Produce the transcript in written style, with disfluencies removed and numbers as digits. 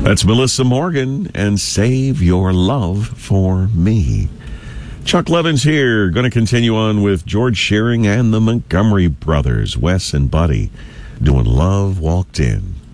That's Melissa Morgan and Save Your Love for Me. Chuck Levin's here. Going to continue on with George Shearing and the Montgomery Brothers, Wes and Buddy, doing Love Walked In.